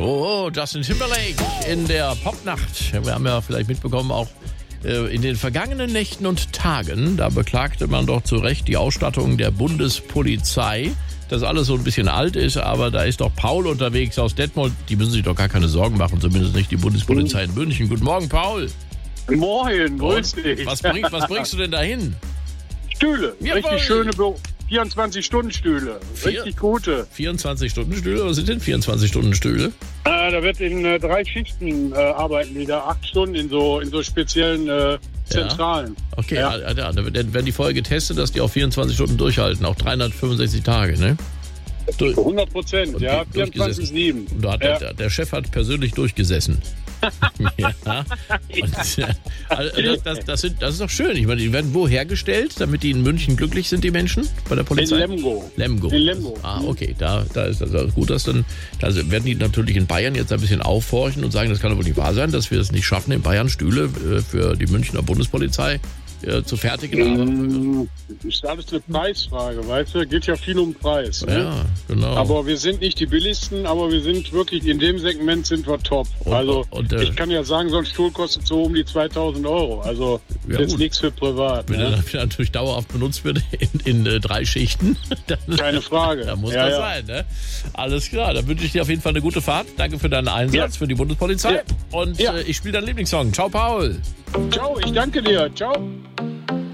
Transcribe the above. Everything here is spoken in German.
Oh, Justin Timberlake in der Popnacht. Wir haben ja vielleicht mitbekommen, auch in den vergangenen Nächten und Tagen, da beklagte man doch zu Recht die Ausstattung der Bundespolizei, dass alles so ein bisschen alt ist, aber da ist doch Paul unterwegs aus Detmold. Die müssen sich doch gar keine Sorgen machen, zumindest nicht die Bundespolizei in München. Guten Morgen, Paul. Moin, grüß dich. Was bringst du denn dahin? Stühle, Jawohl. richtig schöne 24-Stunden-Stühle, richtig gute. 24-Stunden-Stühle? Was sind denn 24-Stunden-Stühle? Da wird in 3 Schichten arbeiten die da, 8 Stunden in so speziellen Zentralen. Okay, Ja. da werden die vorher getestet, dass die auch 24 Stunden durchhalten, auch 365 Tage, ne? 100%, ja, 24/7. Und da hat der Chef hat persönlich durchgesessen. Ja. Und, das ist doch schön. Ich meine, die werden wo hergestellt, damit die in München glücklich sind, die Menschen bei der Polizei? In Lemgo. In Lemgo. Okay, da ist das gut, dass dann, da werden die natürlich in Bayern jetzt ein bisschen aufhorchen und sagen, das kann doch wohl nicht wahr sein, dass wir es nicht schaffen, in Bayern Stühle für die Münchner Bundespolizei zu fertigen. Ist alles eine Preisfrage, weißt du? Geht ja viel um Preis. Ne? Ja, genau. Aber wir sind nicht die billigsten, aber wir sind wirklich, in dem Segment sind wir top. Ich kann ja sagen, so ein Stuhl kostet so um die 2.000 Euro. Also Ja, jetzt gut. nichts für privat. Wenn Ne? er natürlich dauerhaft benutzt wird in 3 Schichten, dann, Keine Frage. dann muss das sein. Ne? Alles klar, dann wünsche ich dir auf jeden Fall eine gute Fahrt. Danke für deinen Einsatz für die Bundespolizei. Ja. Und Ja. ich spiele deinen Lieblingssong. Ciao, Paul. Ciao, ich danke dir. Ciao.